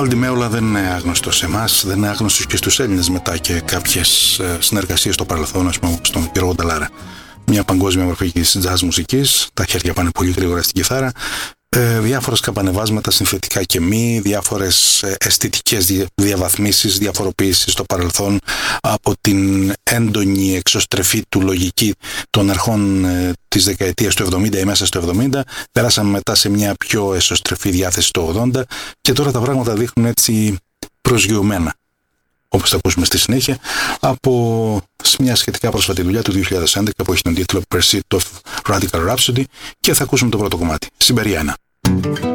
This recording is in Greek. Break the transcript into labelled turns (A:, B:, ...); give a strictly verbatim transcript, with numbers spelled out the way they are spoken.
A: Paul Di Meola δεν είναι άγνωστος σε εμάς, δεν είναι άγνωστος και στους Έλληνες μετά και κάποιες συνεργασίες στο παρελθόν, ας πούμε, στον Γιώργο Νταλάρα. Μια παγκόσμια μορφή της jazz μουσικής, τα χέρια πάνε πολύ γρήγορα στην κιθάρα, ε, διάφορα σκαμπανεβάσματα συνθετικά και μη, διάφορες αισθητικές διαβαθμίσεις, διαφοροποίησεις στο παρελθόν από την έντονη εξωστρεφή του λογική των αρχών ε, της δεκαετίας του εβδομήντα ή μέσα στο εβδομήντα, πέρασαμε μετά σε μια πιο εσωστρεφή διάθεση το ογδόντα και τώρα τα πράγματα δείχνουν έτσι προσγειωμένα, όπως θα ακούσουμε στη συνέχεια, από μια σχετικά πρόσφατη δουλειά του δύο χιλιάδες έντεκα που έχει τον τίτλο Pursuit of Radical Rhapsody, και θα ακούσουμε το πρώτο κομμάτι, Siberiana.